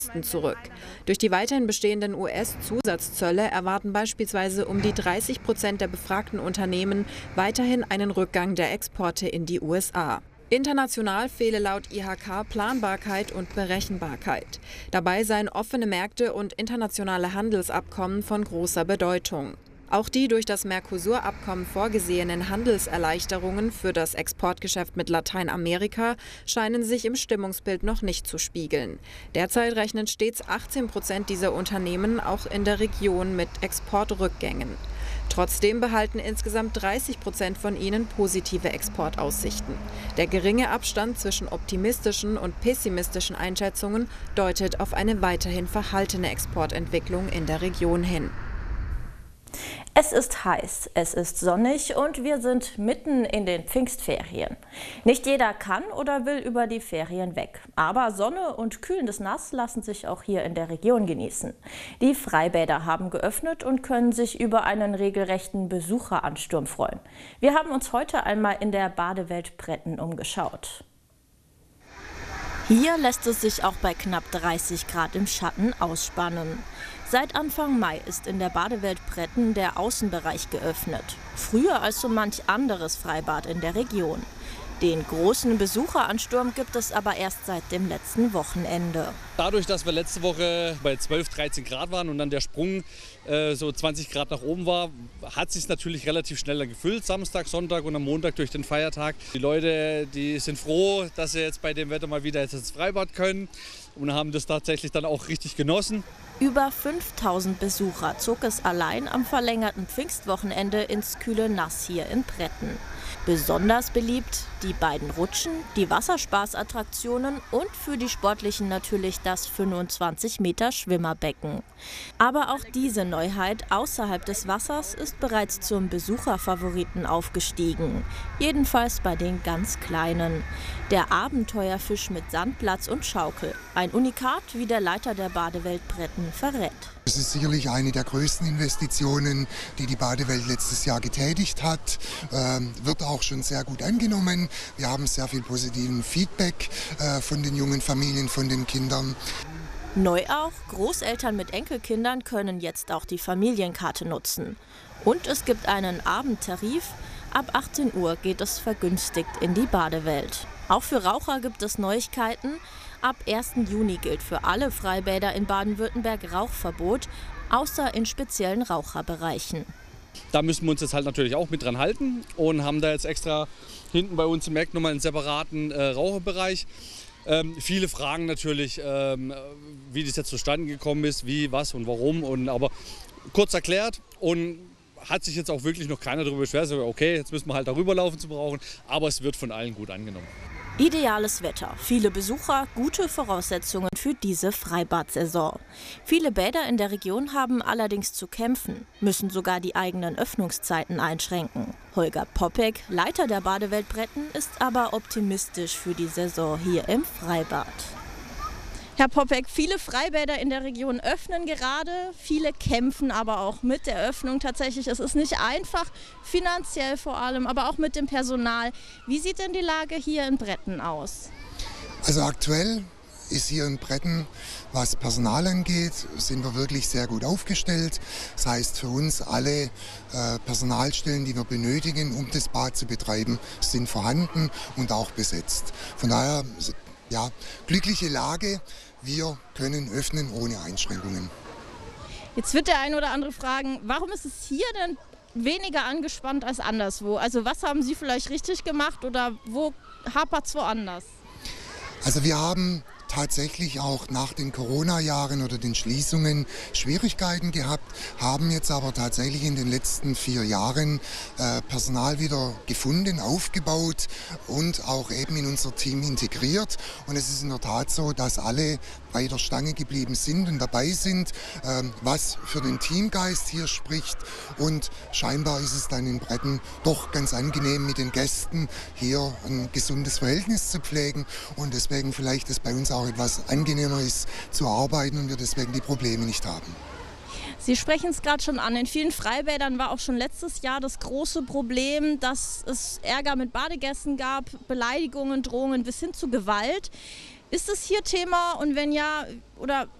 zurück. Durch die weiterhin bestehenden US-Zusatzzölle erwarten beispielsweise um die 30% der befragten Unternehmen weiterhin einen Rückgang der Exporte in die USA. International fehle laut IHK Planbarkeit und Berechenbarkeit. Dabei seien offene Märkte und internationale Handelsabkommen von großer Bedeutung. Auch die durch das Mercosur-Abkommen vorgesehenen Handelserleichterungen für das Exportgeschäft mit Lateinamerika scheinen sich im Stimmungsbild noch nicht zu spiegeln. Derzeit rechnen stets 18% dieser Unternehmen auch in der Region mit Exportrückgängen. Trotzdem behalten insgesamt 30% von ihnen positive Exportaussichten. Der geringe Abstand zwischen optimistischen und pessimistischen Einschätzungen deutet auf eine weiterhin verhaltene Exportentwicklung in der Region hin. Es ist heiß, es ist sonnig und wir sind mitten in den Pfingstferien. Nicht jeder kann oder will über die Ferien weg. Aber Sonne und kühlendes Nass lassen sich auch hier in der Region genießen. Die Freibäder haben geöffnet und können sich über einen regelrechten Besucheransturm freuen. Wir haben uns heute einmal in der Badewelt Bretten umgeschaut. Hier lässt es sich auch bei knapp 30 Grad im Schatten ausspannen. Seit Anfang Mai ist in der Badewelt Bretten der Außenbereich geöffnet. Früher als so manch anderes Freibad in der Region. Den großen Besucheransturm gibt es aber erst seit dem letzten Wochenende. Dadurch, dass wir letzte Woche bei 12, 13 Grad waren und dann der Sprung so 20 Grad nach oben war, hat sich natürlich relativ schnell gefüllt, Samstag, Sonntag und am Montag durch den Feiertag. Die Leute, die sind froh, dass sie jetzt bei dem Wetter mal wieder ins Freibad können und haben das tatsächlich dann auch richtig genossen. Über 5000 Besucher zog es allein am verlängerten Pfingstwochenende ins kühle Nass hier in Bretten. Besonders beliebt die beiden Rutschen, die Wasserspaßattraktionen und für die Sportlichen natürlich das 25 Meter Schwimmerbecken. Aber auch diese Neuheit außerhalb des Wassers ist bereits zum Besucherfavoriten aufgestiegen. Jedenfalls bei den ganz Kleinen. Der Abenteuerfisch mit Sandplatz und Schaukel. Ein Unikat, wie der Leiter der Badewelt Bretten verrät. Es ist sicherlich eine der größten Investitionen, die die Badewelt letztes Jahr getätigt hat. Wird auch schon sehr gut angenommen. Wir haben sehr viel positiven Feedback von den jungen Familien, von den Kindern. Neu auch, Großeltern mit Enkelkindern können jetzt auch die Familienkarte nutzen. Und es gibt einen Abendtarif. Ab 18 Uhr geht es vergünstigt in die Badewelt. Auch für Raucher gibt es Neuigkeiten. Ab 1. Juni gilt für alle Freibäder in Baden-Württemberg Rauchverbot, außer in speziellen Raucherbereichen. Da müssen wir uns jetzt halt natürlich auch mit dran halten und haben da jetzt extra hinten bei uns im Merk nochmal einen separaten Raucherbereich. Viele fragen natürlich, wie das jetzt zustande gekommen ist, wie, was und warum. Aber kurz erklärt und hat sich jetzt auch wirklich noch keiner darüber beschwert. Also okay, jetzt müssen wir halt darüber laufen zu brauchen, aber es wird von allen gut angenommen. Ideales Wetter, viele Besucher, gute Voraussetzungen für diese Freibad-Saison. Viele Bäder in der Region haben allerdings zu kämpfen, müssen sogar die eigenen Öffnungszeiten einschränken. Holger Popek, Leiter der Badewelt Bretten, ist aber optimistisch für die Saison hier im Freibad. Herr Popek, viele Freibäder in der Region öffnen gerade, viele kämpfen aber auch mit der Öffnung tatsächlich. Es ist nicht einfach, finanziell vor allem, aber auch mit dem Personal. Wie sieht denn die Lage hier in Bretten aus? Also aktuell ist hier in Bretten, was Personal angeht, sind wir wirklich sehr gut aufgestellt. Das heißt für uns, alle Personalstellen, die wir benötigen, um das Bad zu betreiben, sind vorhanden und auch besetzt. Von daher, ja, glückliche Lage. Wir können öffnen ohne Einschränkungen. Jetzt wird der eine oder andere fragen, warum ist es hier denn weniger angespannt als anderswo? Also was haben Sie vielleicht richtig gemacht oder wo hapert es woanders? Also wir haben tatsächlich auch nach den Corona-Jahren oder den Schließungen Schwierigkeiten gehabt, haben jetzt aber tatsächlich in den letzten 4 Jahren Personal wieder gefunden, aufgebaut und auch eben in unser Team integriert. Und es ist in der Tat so, dass alle bei der Stange geblieben sind und dabei sind, was für den Teamgeist hier spricht. Und scheinbar ist es dann in Bretten doch ganz angenehm, mit den Gästen hier ein gesundes Verhältnis zu pflegen und deswegen vielleicht es bei uns auch etwas angenehmer ist zu arbeiten und wir deswegen die Probleme nicht haben. Sie sprechen es gerade schon an. In vielen Freibädern war auch schon letztes Jahr das große Problem, dass es Ärger mit Badegästen gab, Beleidigungen, Drohungen bis hin zu Gewalt. Ist es hier Thema und wenn ja, oder